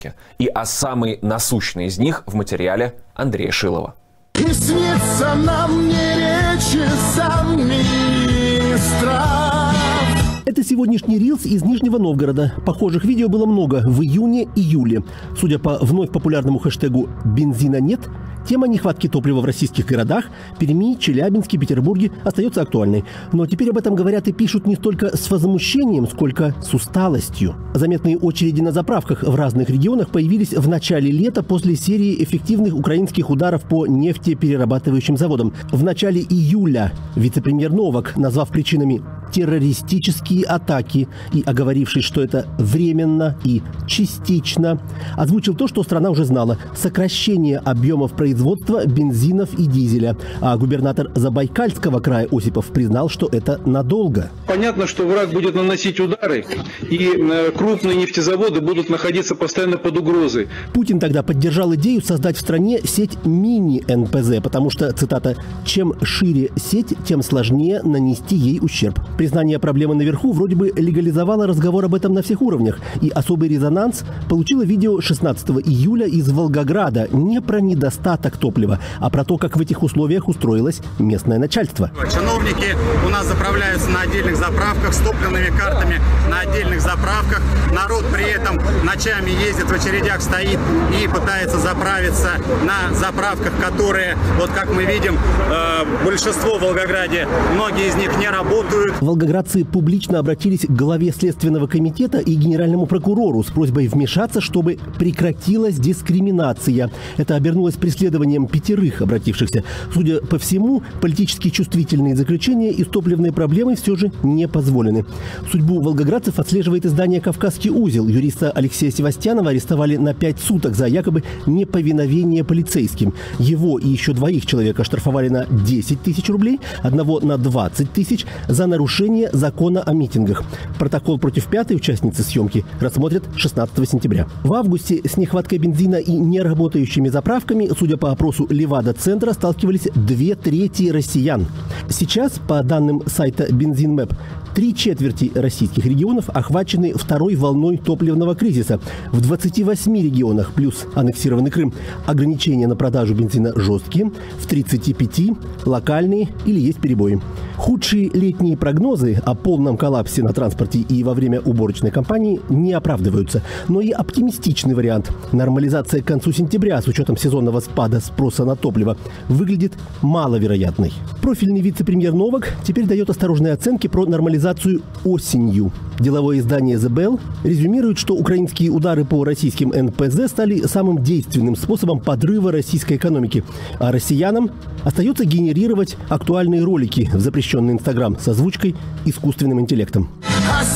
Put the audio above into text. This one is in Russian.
И о самой насущной из них в материале Андрея Шилова. И снится нам не речи замминистра. Это сегодняшний рилс из Нижнего Новгорода. Похожих видео было много в июне-июле. Судя по вновь популярному хэштегу «Бензина нет», тема нехватки топлива в российских городах Перми, Челябинске, Петербурге остается актуальной. Но теперь об этом говорят и пишут не столько с возмущением, сколько с усталостью. Заметные очереди на заправках в разных регионах появились в начале лета после серии эффективных украинских ударов по нефтеперерабатывающим заводам. В начале июля вице-премьер Новак, назвав причинами террористические атаки и оговорившись, что это временно и частично, озвучил то, что страна уже знала – сокращение объемов производства бензинов и дизеля. А губернатор Забайкальского края Осипов признал, что это надолго. Понятно, что враг будет наносить удары, и крупные нефтезаводы будут находиться постоянно под угрозой. Путин тогда поддержал идею создать в стране сеть мини-НПЗ, потому что, цитата, «чем шире сеть, тем сложнее нанести ей ущерб». Признание проблемы наверху вроде бы легализовало разговор об этом на всех уровнях. И особый резонанс получило видео 16 июля из Волгограда не про недостаток топлива, а про то, как в этих условиях устроилось местное начальство. Чиновники у нас заправляются на отдельных заправках с топливными картами на отдельных заправках. Народ при этом ночами ездит в очередях, стоит и пытается заправиться на заправках, которые, вот как мы видим, большинство в Волгограде, многие из них не работают. Волгоградцы публично обратились к главе Следственного комитета и генеральному прокурору с просьбой вмешаться, чтобы прекратилась дискриминация. Это обернулось преследованием 5 обратившихся. Судя по всему, политически чувствительные заключения из топливной проблемы все же не позволены. Судьбу волгоградцев отслеживает издание «Кавказский узел». Юриста Алексея Севастьянова арестовали на 5 суток за якобы неповиновение полицейским. Его и еще 2 человека оштрафовали на 10 тысяч рублей, одного на 20 тысяч за нарушение закона о митингах. Протокол против 5-й участницы съемки рассмотрят 16 сентября. В августе с нехваткой бензина и неработающими заправками, судя по опросу Левада-центра, сталкивались 2/3 россиян. Сейчас, по данным сайта Бензинмэп, 3/4 российских регионов охвачены второй волной топливного кризиса. В 28 регионах плюс аннексированный Крым ограничения на продажу бензина жесткие, в 35 локальные или есть перебои. Худшие летние прогнозы о полном коллапсе на транспорте и во время уборочной кампании не оправдываются. Но и оптимистичный вариант – нормализация к концу сентября с учетом сезонного спада спроса на топливо – выглядит маловероятной. Профильный вице-премьер Новак теперь дает осторожные оценки про нормализацию осенью. Деловое издание The Bell резюмирует, что украинские удары по российским НПЗ стали самым действенным способом подрыва российской экономики. А россиянам остается генерировать актуальные ролики в запрещенный Инстаграм с озвучкой искусственным интеллектом.